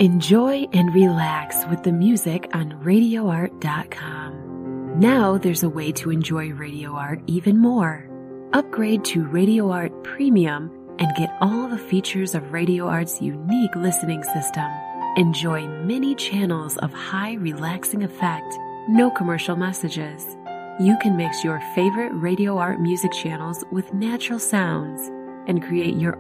Enjoy and relax with the music on RadioArt.com. Now there's a way to enjoy Radio Art even more. Upgrade to Radio Art Premium and get all the features of Radio Art's unique listening system. Enjoy many channels of high relaxing effect, no commercial messages. You can mix your favorite Radio Art music channels with natural sounds and create your